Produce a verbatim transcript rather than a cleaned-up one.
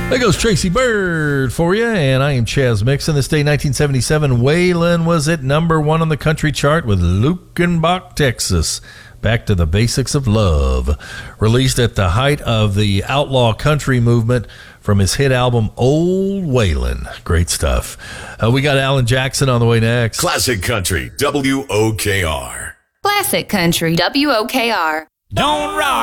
There goes Tracy Bird for you, and I am Chaz Mixon. This day, nineteen seventy-seven, Waylon was at number one on the country chart with Luckenbach, Texas. Back to the Basics of Love. Released at the height of the outlaw country movement from his hit album, Old Waylon. Great stuff. Uh, we got Alan Jackson on the way next. Classic Country, W O K R. Classic Country, W O K R. Don't rock.